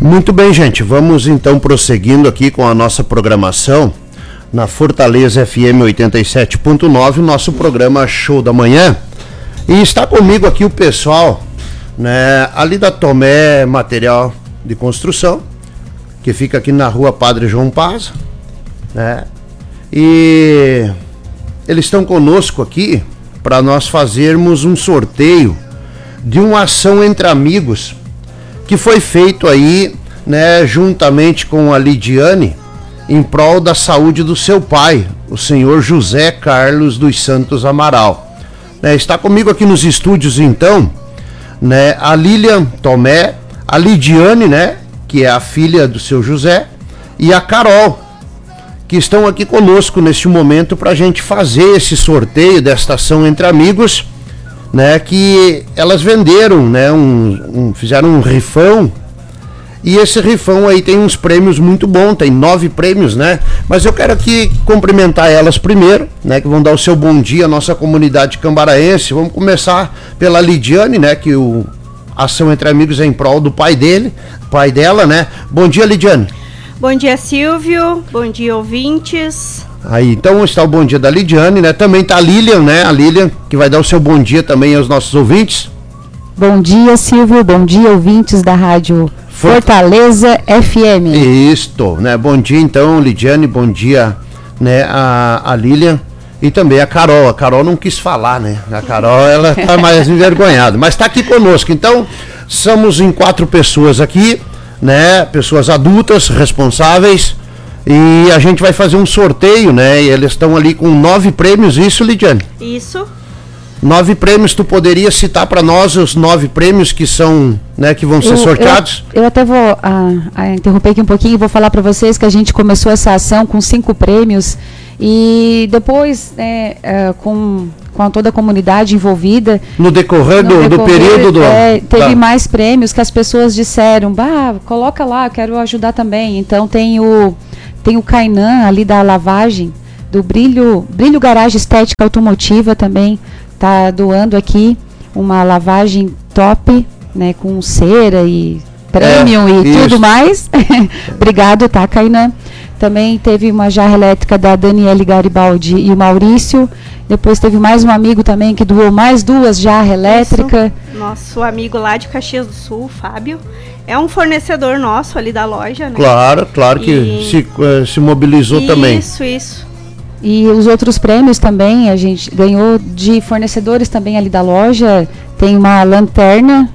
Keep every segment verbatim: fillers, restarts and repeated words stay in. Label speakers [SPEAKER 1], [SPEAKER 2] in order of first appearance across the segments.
[SPEAKER 1] Muito bem, gente, vamos então prosseguindo aqui com a nossa programação na Fortaleza F M oitenta e sete ponto nove, o nosso programa Show da Manhã. E está comigo aqui o pessoal, né, ali da Tomé Material de Construção, que fica aqui na rua Padre João Paz, né? E eles estão conosco aqui para nós fazermos um sorteio de uma ação entre amigos que foi feito aí, né, juntamente com a Lidiane, em prol da saúde do seu pai, o senhor José Carlos dos Santos Amaral. Né, está comigo aqui nos estúdios então, né, a Lilian Tomé, a Lidiane, né, que é a filha do seu José, e a Carol, que estão aqui conosco neste momento para a gente fazer esse sorteio desta ação entre amigos, né, que elas venderam, né, um, um, fizeram um rifão, e esse rifão aí tem uns prêmios muito bons, tem nove prêmios, né, mas eu quero aqui cumprimentar elas primeiro, né, que vão dar o seu bom dia à nossa comunidade cambaraense. Vamos começar pela Lidiane, né, que o a ação entre amigos é em prol do pai dele, pai dela, né. Bom dia, Lidiane.
[SPEAKER 2] Bom dia, Silvio, bom dia, ouvintes.
[SPEAKER 1] Aí, então está o bom dia da Lidiane, né? Também está a Lilian, né? A Lilian, que vai dar o seu bom dia também aos nossos ouvintes.
[SPEAKER 3] Bom dia, Silvio. Bom dia, ouvintes da rádio Fortaleza F M.
[SPEAKER 1] Isto, né? Bom dia, então, Lidiane. Bom dia, né? A, a Lilian e também a Carol. A Carol não quis falar, né? A Carol, ela está mais envergonhada, mas está aqui conosco. Então, somos em quatro pessoas aqui, né? Pessoas adultas, responsáveis. E a gente vai fazer um sorteio, né? E eles estão ali com nove prêmios, isso, Lidiane?
[SPEAKER 2] Isso.
[SPEAKER 1] Nove prêmios, tu poderia citar para nós os nove prêmios que são, né, que vão ser eu, sorteados?
[SPEAKER 3] Eu, eu até vou ah, ah, interromper aqui um pouquinho e vou falar para vocês que a gente começou essa ação com cinco prêmios e depois, né, uh, com, com toda a comunidade envolvida... No decorrer, no do, decorrer do período do... É, teve tá. mais prêmios que as pessoas disseram, bah, coloca lá, eu quero ajudar também. Então tem o... Tem o Kainan ali da lavagem, do Brilho, Brilho Garagem Estética Automotiva também, tá doando aqui uma lavagem top, né, com cera e premium é, e isso. tudo mais. Obrigado, tá, Kainan. Também teve uma jarra elétrica da Daniele Garibaldi e o Maurício. Depois teve mais um amigo também que doou mais duas jarras elétricas.
[SPEAKER 2] Nosso amigo lá de Caxias do Sul, Fábio. É um fornecedor nosso ali da loja, né?
[SPEAKER 1] Claro, claro que e... se, uh, se mobilizou
[SPEAKER 2] isso,
[SPEAKER 1] também.
[SPEAKER 2] Isso, isso.
[SPEAKER 3] E os outros prêmios também, a gente ganhou de fornecedores também ali da loja. Tem uma lanterna,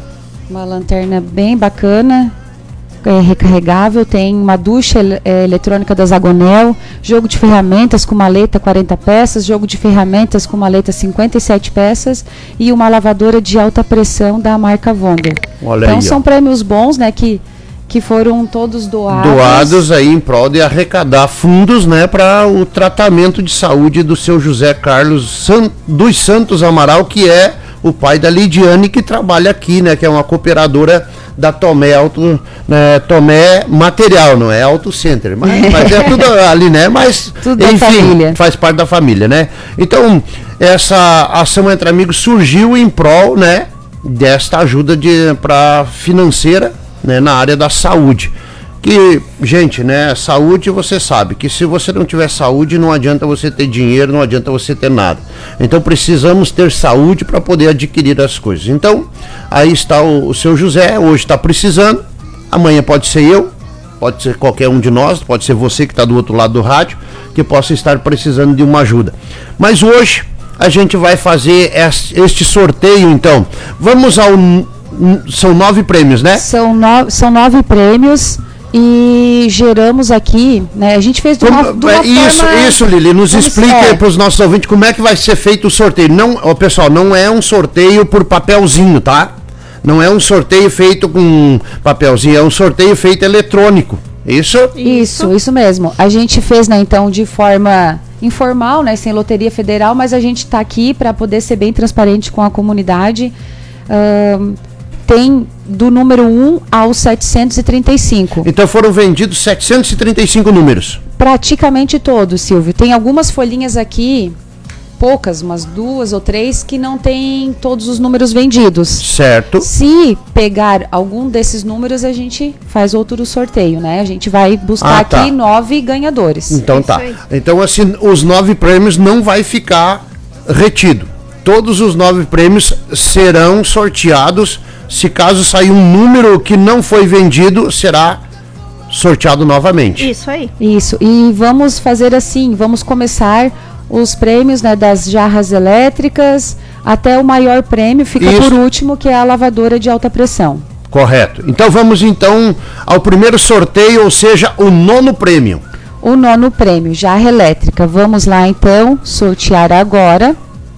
[SPEAKER 3] uma lanterna bem bacana, é recarregável. Tem uma ducha é, eletrônica da Zagonel, jogo de ferramentas com maleta quarenta peças, jogo de ferramentas com maleta cinquenta e sete peças e uma lavadora de alta pressão da marca Wonder.
[SPEAKER 1] Olha
[SPEAKER 3] então
[SPEAKER 1] aí,
[SPEAKER 3] são
[SPEAKER 1] ó.
[SPEAKER 3] prêmios bons, né, que, que foram todos doados.
[SPEAKER 1] Doados aí em prol de arrecadar fundos, né, para o tratamento de saúde do seu José Carlos San, dos Santos Amaral, que é o pai da Lidiane, que trabalha aqui, né, que é uma cooperadora da Tomé Auto, né, Tomé Material, não é Auto Center, mas, mas é tudo ali, né, mas
[SPEAKER 3] tudo
[SPEAKER 1] enfim, faz parte da família, né. Então, essa ação entre amigos surgiu em prol, né, desta ajuda de, pra financeira, né, na área da saúde. Que, gente, né, saúde, você sabe que se você não tiver saúde, não adianta você ter dinheiro, não adianta você ter nada. Então precisamos ter saúde para poder adquirir as coisas. Então, aí está o, o seu José, hoje está precisando, amanhã pode ser eu, pode ser qualquer um de nós, pode ser você que está do outro lado do rádio, que possa estar precisando de uma ajuda. Mas hoje a gente vai fazer este sorteio, então. Vamos ao... São nove prêmios, né?
[SPEAKER 3] São, no, são nove prêmios... E geramos aqui, né? A gente fez de uma, de uma
[SPEAKER 1] isso,
[SPEAKER 3] forma...
[SPEAKER 1] Isso, Lili, nos explica é. para os nossos ouvintes como é que vai ser feito o sorteio. Não, ó, pessoal, não é um sorteio por papelzinho, tá? Não é um sorteio feito com papelzinho, é um sorteio feito eletrônico. Isso?
[SPEAKER 3] Isso, isso mesmo. A gente fez, né, então, de forma informal, né, sem loteria federal, mas a gente está aqui para poder ser bem transparente com a comunidade. Uh, tem do número um ao setecentos e trinta e cinco.
[SPEAKER 1] Então foram vendidos setecentos e trinta e cinco números.
[SPEAKER 3] Praticamente todos, Silvio. Tem algumas folhinhas aqui poucas, umas duas ou três, que não tem todos os números vendidos.
[SPEAKER 1] Certo.
[SPEAKER 3] Se pegar algum desses números, a gente faz outro sorteio, né? A gente vai buscar ah, tá. aqui nove ganhadores.
[SPEAKER 1] Então tá. Então assim, os nove prêmios não vai ficar retido. Todos os nove prêmios serão sorteados. Se caso sair um número que não foi vendido, será sorteado novamente.
[SPEAKER 2] Isso aí.
[SPEAKER 3] Isso. E vamos fazer assim, vamos começar os prêmios, né, das jarras elétricas até o maior prêmio, fica Isso. por último, que é a lavadora de alta pressão.
[SPEAKER 1] Correto. Então vamos então ao primeiro sorteio, ou seja, o nono prêmio.
[SPEAKER 3] O nono prêmio, jarra elétrica. Vamos lá então, sortear agora.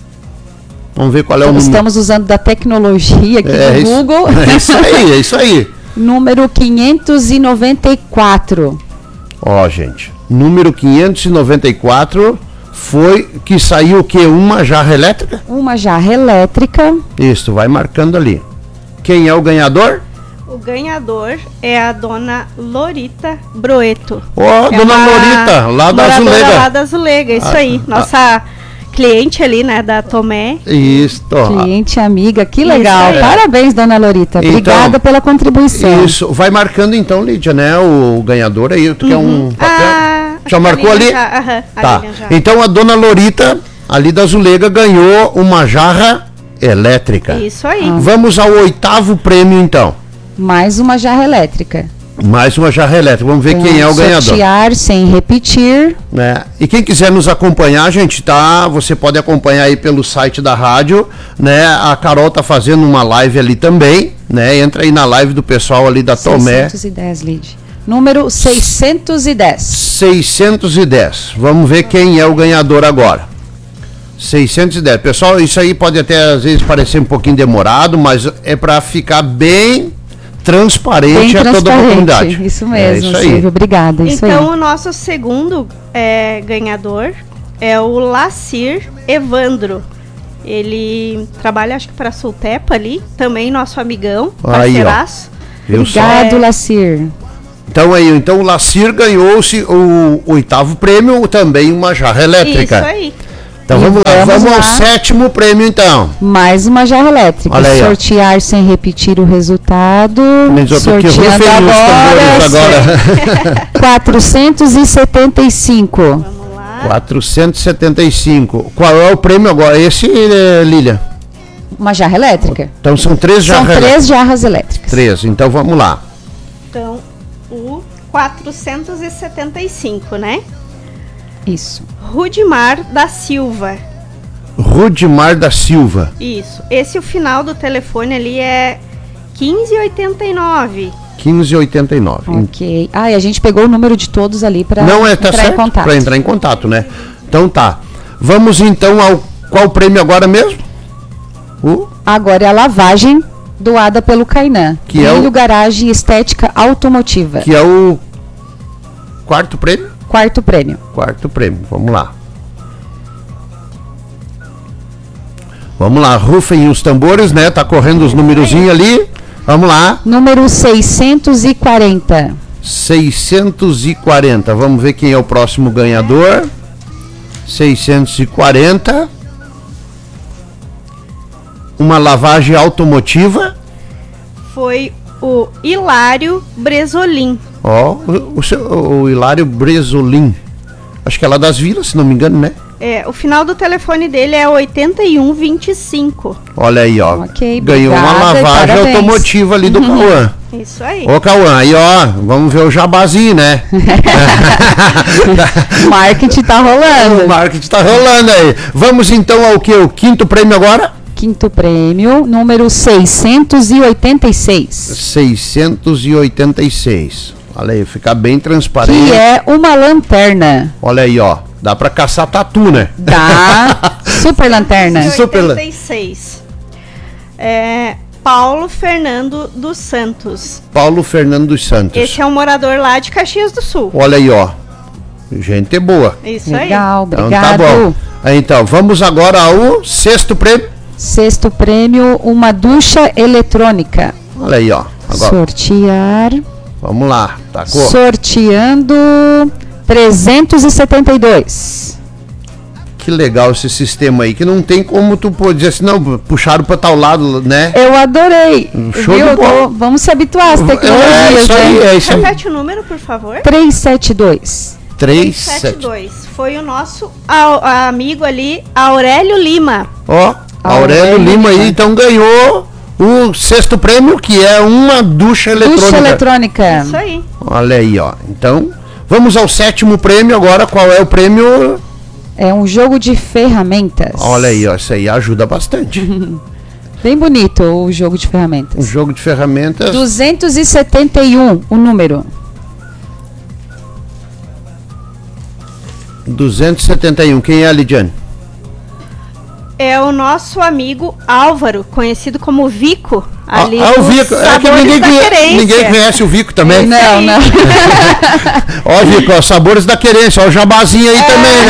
[SPEAKER 1] Vamos ver qual é o
[SPEAKER 3] Estamos
[SPEAKER 1] número.
[SPEAKER 3] Estamos usando da tecnologia aqui
[SPEAKER 1] é
[SPEAKER 3] do
[SPEAKER 1] isso,
[SPEAKER 3] Google.
[SPEAKER 1] É isso aí, é isso aí.
[SPEAKER 3] Número quinhentos e noventa e quatro.
[SPEAKER 1] Ó, gente, número quinhentos e noventa e quatro foi que saiu o quê? Uma jarra elétrica?
[SPEAKER 3] Uma jarra elétrica.
[SPEAKER 1] Isso, vai marcando ali. Quem é o ganhador?
[SPEAKER 2] O ganhador é a dona Lorita Broeto.
[SPEAKER 1] Ó, oh,
[SPEAKER 2] é
[SPEAKER 1] dona Lorita, lá da Azulega.
[SPEAKER 2] Lá da Azulega, isso ah, aí. Nossa ah, cliente ali, né, da Tomé.
[SPEAKER 1] Isso.
[SPEAKER 3] Cliente amiga, que legal. Parabéns, dona Lorita.
[SPEAKER 1] Então,
[SPEAKER 3] obrigada pela contribuição.
[SPEAKER 1] Isso, vai marcando então, Lídia, né, o, o ganhador aí. Tu uhum. quer um papel?
[SPEAKER 2] Ah,
[SPEAKER 1] já marcou ali?
[SPEAKER 2] Já, aham,
[SPEAKER 1] tá. Já. Então a dona Lorita, ali da Azulega, ganhou uma jarra elétrica.
[SPEAKER 2] Isso aí.
[SPEAKER 1] Ah. Vamos ao oitavo prêmio então.
[SPEAKER 3] Mais uma jarra elétrica.
[SPEAKER 1] Mais uma jarra elétrica. Vamos ver então, quem é o ganhador.
[SPEAKER 3] Sortear sem repetir.
[SPEAKER 1] Né? E quem quiser nos acompanhar, gente, tá? Você pode acompanhar aí pelo site da rádio, né? A Carol tá fazendo uma live ali também, né? Entra aí na live do pessoal ali da Tomé.
[SPEAKER 3] seiscentos e dez, Lid. Número seiscentos e dez.
[SPEAKER 1] seiscentos e dez. Vamos ver quem é o ganhador agora. seiscentos e dez. Pessoal, isso aí pode até às vezes parecer um pouquinho demorado, mas é para ficar bem transparente, bem a toda a comunidade.
[SPEAKER 3] Isso mesmo, é isso Silvio, obrigada. Isso
[SPEAKER 2] então,
[SPEAKER 3] aí.
[SPEAKER 2] O nosso segundo é, ganhador é o Lacir Evandro. Ele trabalha, acho que para a Sultepa ali, também nosso amigão, parceiraço.
[SPEAKER 3] Obrigado, é... Lacir.
[SPEAKER 1] Então aí, então o Lacir ganhou-se o oitavo prêmio, também uma jarra elétrica.
[SPEAKER 2] Isso aí.
[SPEAKER 1] Então vamos lá, vamos, vamos ao sétimo prêmio então.
[SPEAKER 3] Mais uma jarra elétrica. Olha aí, sortear ó. sem repetir o resultado.
[SPEAKER 1] Sorteando
[SPEAKER 3] agora.
[SPEAKER 1] agora.
[SPEAKER 3] quatrocentos e setenta e cinco.
[SPEAKER 2] Vamos lá.
[SPEAKER 1] quatrocentos e setenta e cinco. Qual é o prêmio agora? Esse, Lília?
[SPEAKER 3] Uma jarra elétrica.
[SPEAKER 1] Então são três jarras
[SPEAKER 3] elétricas. São três jarras elétricas.
[SPEAKER 1] Três, então vamos lá.
[SPEAKER 2] Então, o quatrocentos e setenta e cinco, né?
[SPEAKER 3] Isso.
[SPEAKER 2] Rudimar da Silva.
[SPEAKER 1] Rudimar da Silva.
[SPEAKER 2] Isso. Esse o final do telefone ali é quinze oitenta e nove.
[SPEAKER 1] quinze oitenta e nove.
[SPEAKER 3] Ok. Ah, e a gente pegou o número de todos ali para
[SPEAKER 1] Não é, tá entrar certo, em contato. Para entrar em contato, né? Então tá. Vamos então ao qual prêmio agora mesmo?
[SPEAKER 3] O? Agora é a lavagem doada pelo Kainan.
[SPEAKER 1] Que é o
[SPEAKER 3] Garagem Estética Automotiva.
[SPEAKER 1] Que é o quarto prêmio?
[SPEAKER 3] Quarto prêmio.
[SPEAKER 1] Quarto prêmio, vamos lá. Vamos lá, rufem os tambores, né? Tá correndo os numerozinhos ali. Vamos lá.
[SPEAKER 3] Número seiscentos e quarenta.
[SPEAKER 1] seiscentos e quarenta. Vamos ver quem é o próximo ganhador. seiscentos e quarenta. Uma lavagem automotiva.
[SPEAKER 2] Foi o Hilário Bresolim.
[SPEAKER 1] Ó, oh, o, o, o Hilário Bresolim. Acho que é lá das Vilas, se não me engano, né?
[SPEAKER 2] É, o final do telefone dele é oitenta e um vinte e cinco.
[SPEAKER 1] Olha aí, ó.
[SPEAKER 3] Okay,
[SPEAKER 1] ganhou
[SPEAKER 3] obrigada,
[SPEAKER 1] uma lavagem parabéns. automotiva ali do uhum. Cauã.
[SPEAKER 2] Isso aí.
[SPEAKER 1] Ô, Cauã, aí, ó, vamos ver o jabazinho, né?
[SPEAKER 3] O marketing tá rolando.
[SPEAKER 1] O marketing tá rolando aí. Vamos então ao que? O quinto prêmio agora?
[SPEAKER 3] Quinto prêmio, número seiscentos e oitenta e seis.
[SPEAKER 1] seiscentos e oitenta e seis. Olha aí, fica bem transparente.
[SPEAKER 3] Que é uma lanterna.
[SPEAKER 1] Olha aí, ó. Dá pra caçar tatu, né?
[SPEAKER 3] Dá. Super lanterna.
[SPEAKER 2] Super oitenta e seis. É, Paulo Fernando dos Santos.
[SPEAKER 1] Paulo Fernando dos Santos.
[SPEAKER 2] Esse é um morador lá de Caxias do Sul.
[SPEAKER 1] Olha aí, ó. Gente boa.
[SPEAKER 2] Isso
[SPEAKER 3] Legal,
[SPEAKER 2] aí.
[SPEAKER 3] Legal, obrigado.
[SPEAKER 1] Então, tá bom. Então, vamos agora ao sexto prêmio.
[SPEAKER 3] Sexto prêmio, uma ducha eletrônica.
[SPEAKER 1] Olha aí, ó.
[SPEAKER 3] Agora. Sortear.
[SPEAKER 1] Vamos lá, tacou.
[SPEAKER 3] Sorteando trezentos e setenta e dois.
[SPEAKER 1] Que legal esse sistema aí, que não tem como tu pôr, dizer assim, não, puxaram para tal lado, né?
[SPEAKER 3] Eu adorei.
[SPEAKER 1] Show de bola.
[SPEAKER 3] Tô, vamos se habituar às tecnologias.
[SPEAKER 1] É isso aí, é isso aí.
[SPEAKER 2] Repete o número, por favor.
[SPEAKER 3] três sete dois.
[SPEAKER 1] três
[SPEAKER 2] sete dois. Foi o nosso a, a amigo ali, Aurélio Lima.
[SPEAKER 1] Ó, Aurélio, Aurélio Lima aí, então ganhou o sexto prêmio, que é uma ducha eletrônica.
[SPEAKER 3] Ducha eletrônica.
[SPEAKER 2] Isso aí.
[SPEAKER 1] Olha aí, ó. Então, vamos ao sétimo prêmio agora. Qual é o prêmio?
[SPEAKER 3] É um jogo de ferramentas.
[SPEAKER 1] Olha aí, ó. Isso aí ajuda bastante.
[SPEAKER 3] Bem bonito o jogo de ferramentas.
[SPEAKER 1] Um jogo de ferramentas.
[SPEAKER 3] duzentos e setenta e um, o número.
[SPEAKER 1] duzentos e setenta e um. Quem é a Lidiane?
[SPEAKER 2] É o nosso amigo Álvaro, conhecido como Vico. Ali
[SPEAKER 1] ah, ah, o Vico. É que ninguém, conhe... ninguém conhece o Vico também.
[SPEAKER 3] Não, não.
[SPEAKER 1] Ó, Vico, ó, Sabores da Querência, ó, o jabazinho aí é. também,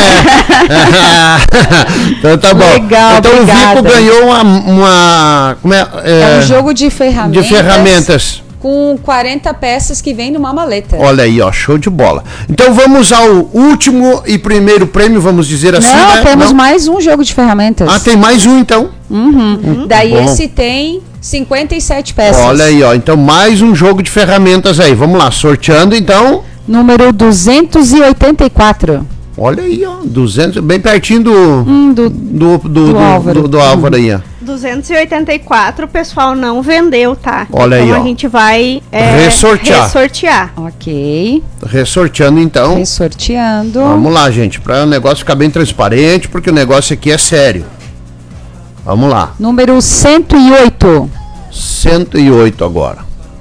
[SPEAKER 1] né? Então tá bom.
[SPEAKER 3] Legal,
[SPEAKER 1] então
[SPEAKER 3] obrigada.
[SPEAKER 1] O Vico ganhou uma... uma como é, é,
[SPEAKER 3] é um jogo de ferramentas.
[SPEAKER 1] De ferramentas.
[SPEAKER 3] Com quarenta peças que vem numa maleta.
[SPEAKER 1] Olha aí, ó, show de bola. Então vamos ao último e primeiro prêmio, vamos dizer assim,
[SPEAKER 3] Não,
[SPEAKER 1] né?
[SPEAKER 3] temos
[SPEAKER 1] Não?
[SPEAKER 3] mais um jogo de ferramentas.
[SPEAKER 1] Ah, tem mais um então?
[SPEAKER 3] Uhum. Uhum. Daí
[SPEAKER 1] Bom.
[SPEAKER 3] esse tem cinquenta e sete peças.
[SPEAKER 1] Olha aí, ó, então mais um jogo de ferramentas aí. Vamos lá, sorteando então.
[SPEAKER 3] Número duzentos e oitenta e quatro.
[SPEAKER 1] Olha aí, ó, duzentos, bem pertinho do
[SPEAKER 3] hum, do,
[SPEAKER 1] do, do,
[SPEAKER 3] do,
[SPEAKER 1] do Álvaro, do, do Álvaro
[SPEAKER 3] hum.
[SPEAKER 1] aí, ó.
[SPEAKER 2] duzentos e oitenta e quatro, o pessoal não vendeu, tá?
[SPEAKER 1] Olha
[SPEAKER 2] então
[SPEAKER 1] aí, ó.
[SPEAKER 2] a gente vai é,
[SPEAKER 1] ressortear.
[SPEAKER 2] ressortear.
[SPEAKER 3] Ok.
[SPEAKER 1] Ressorteando então.
[SPEAKER 3] Ressorteando.
[SPEAKER 1] Vamos lá, gente, para o negócio ficar bem transparente, porque o negócio aqui é sério. Vamos lá.
[SPEAKER 3] Número cento e oito.
[SPEAKER 1] cento e oito agora.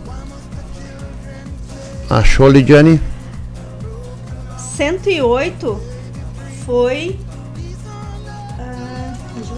[SPEAKER 1] Achou, Lidiane?
[SPEAKER 2] cento e oito foi uh,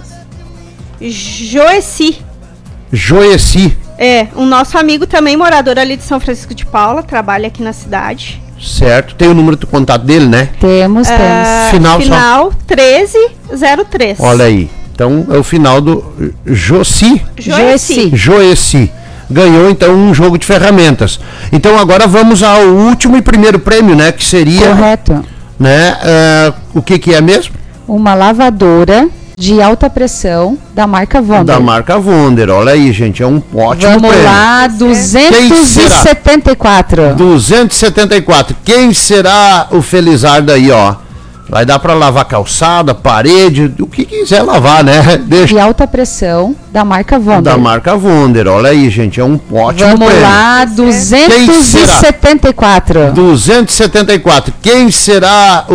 [SPEAKER 2] Joeci.
[SPEAKER 1] Joeci.
[SPEAKER 2] É, o nosso amigo também, morador ali de São Francisco de Paula, trabalha aqui na cidade.
[SPEAKER 1] Certo, tem o número de contato dele, né?
[SPEAKER 3] Temos,
[SPEAKER 2] Uh,
[SPEAKER 3] temos.
[SPEAKER 1] Final,
[SPEAKER 2] final treze zero três.
[SPEAKER 1] Olha aí. Então é o final do Joci.
[SPEAKER 2] Joeci.
[SPEAKER 1] Joeci. Ganhou então um jogo de ferramentas. Então agora vamos ao último e primeiro prêmio, né? Que seria.
[SPEAKER 3] Correto.
[SPEAKER 1] Né? Uh, o que que é mesmo?
[SPEAKER 3] Uma lavadora de alta pressão da marca Wonder.
[SPEAKER 1] Da marca Wonder. Olha aí, gente. É um ótimo
[SPEAKER 3] Vamos
[SPEAKER 1] prêmio.
[SPEAKER 3] lá, duzentos e setenta e quatro.
[SPEAKER 1] duzentos e setenta e quatro. Quem será o Felizardo aí, ó? Vai dar para lavar calçada, parede, o que quiser lavar, né? Deixa.
[SPEAKER 3] De alta pressão da marca Wonder.
[SPEAKER 1] Da marca Wonder. Olha aí, gente. É um ótimo
[SPEAKER 3] Vamos
[SPEAKER 1] prêmio.
[SPEAKER 3] lá, duzentos e setenta e quatro.
[SPEAKER 1] duzentos e setenta e quatro. Quem será o